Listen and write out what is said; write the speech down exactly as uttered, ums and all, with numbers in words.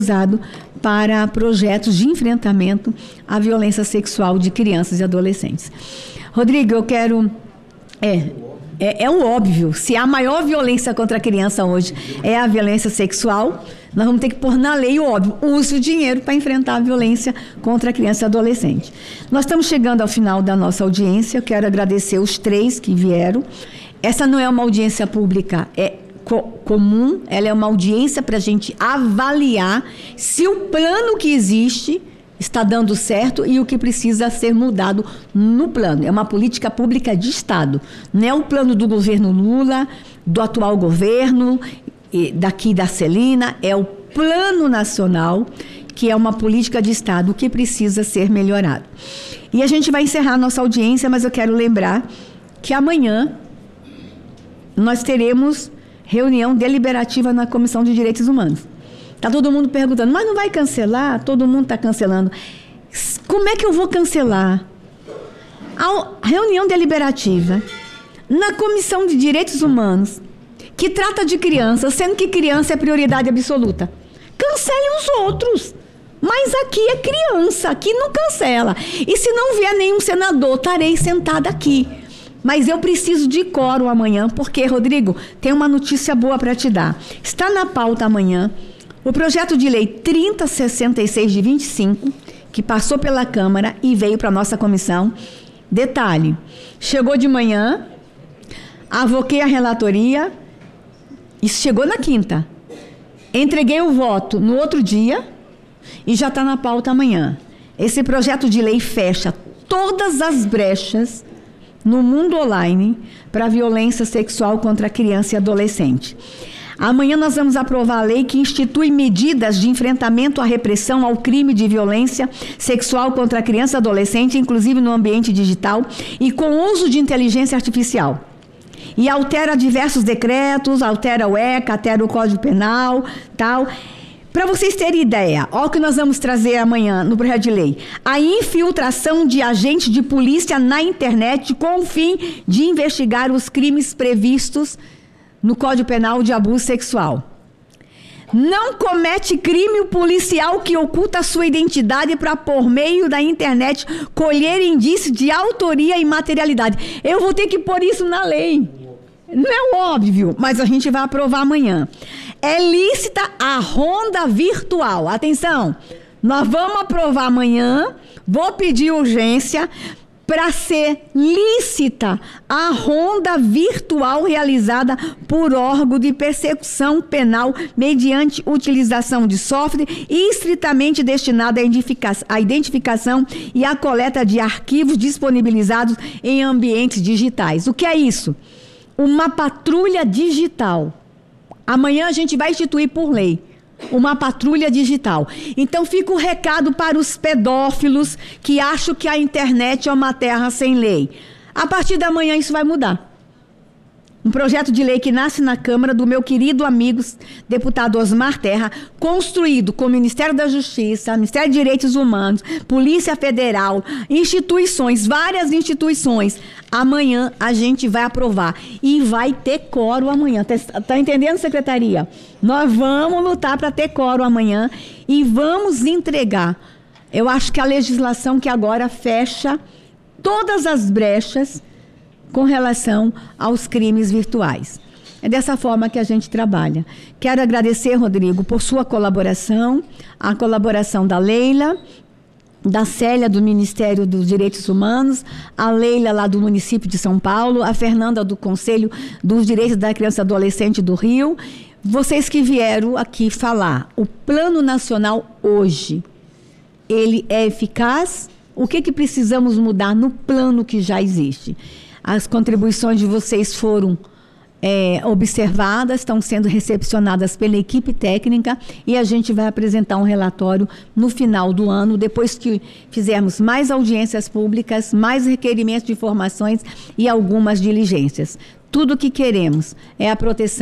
usado para projetos de enfrentamento à violência sexual de crianças e adolescentes. Rodrigo, eu quero... É, é, é o óbvio, se a maior violência contra a criança hoje é a violência sexual, nós vamos ter que pôr na lei o óbvio, use o dinheiro para enfrentar a violência contra a criança e adolescente. Nós estamos chegando ao final da nossa audiência, eu quero agradecer os três que vieram. Essa não é uma audiência pública, é comum, ela é uma audiência para a gente avaliar se o plano que existe está dando certo e o que precisa ser mudado no plano. É uma política pública de Estado, não é o plano do governo Lula, do atual governo, daqui da Celina, é o plano nacional, que é uma política de Estado que precisa ser melhorado. E a gente vai encerrar a nossa audiência, mas eu quero lembrar que amanhã nós teremos reunião deliberativa na Comissão de Direitos Humanos. Está todo mundo perguntando, mas não vai cancelar? Todo mundo está cancelando. Como é que eu vou cancelar? A reunião deliberativa na Comissão de Direitos Humanos, que trata de crianças, sendo que criança é prioridade absoluta. Cancele os outros. Mas aqui é criança, aqui não cancela. E se não vier nenhum senador, estarei sentada aqui. Mas eu preciso de quórum amanhã, porque, Rodrigo, tem uma notícia boa para te dar. Está na pauta amanhã o projeto de lei trinta sessenta e seis de vinte e cinco, que passou pela Câmara e veio para a nossa comissão. Detalhe, chegou de manhã, avoquei a relatoria, isso chegou na quinta. Entreguei o voto no outro dia e já está na pauta amanhã. Esse projeto de lei fecha todas as brechas no mundo online para a violência sexual contra a criança e adolescente. Amanhã nós vamos aprovar a lei que institui medidas de enfrentamento à repressão ao crime de violência sexual contra a criança e adolescente, inclusive no ambiente digital, e com uso de inteligência artificial. E altera diversos decretos, altera o ECA, altera o Código Penal, tal. Para vocês terem ideia, olha o que nós vamos trazer amanhã no projeto de lei. A infiltração de agentes de polícia na internet com o fim de investigar os crimes previstos no Código Penal de abuso sexual. Não comete crime o policial que oculta sua identidade para, por meio da internet, colher indícios de autoria e materialidade. Eu vou ter que pôr isso na lei. Não é óbvio, mas a gente vai aprovar amanhã. É lícita a ronda virtual. Atenção, nós vamos aprovar amanhã, vou pedir urgência para ser lícita a ronda virtual realizada por órgão de persecução penal mediante utilização de software estritamente destinado à identificação e à coleta de arquivos disponibilizados em ambientes digitais. O que é isso? Uma patrulha digital. Amanhã a gente vai instituir por lei uma patrulha digital. Então fica o recado para os pedófilos que acham que a internet é uma terra sem lei. A partir da manhã isso vai mudar. Um projeto de lei que nasce na Câmara do meu querido amigo deputado Osmar Terra, construído com o Ministério da Justiça, Ministério de Direitos Humanos, Polícia Federal, instituições, várias instituições. Amanhã a gente vai aprovar e vai ter quórum amanhã. Tá, tá entendendo, secretaria? Nós vamos lutar para ter quórum amanhã e vamos entregar. Eu acho que a legislação que agora fecha todas as brechas com relação aos crimes virtuais. É dessa forma que a gente trabalha. Quero agradecer, Rodrigo, por sua colaboração, a colaboração da Leila, da Célia, do Ministério dos Direitos Humanos, a Leila, lá do município de São Paulo, a Fernanda, do Conselho dos Direitos da Criança e Adolescente do Rio. Vocês que vieram aqui falar, o Plano Nacional hoje, ele é eficaz? O que que precisamos mudar no plano que já existe? As contribuições de vocês foram é, observadas, estão sendo recepcionadas pela equipe técnica e a gente vai apresentar um relatório no final do ano, depois que fizermos mais audiências públicas, mais requerimentos de informações e algumas diligências. Tudo o que queremos é a proteção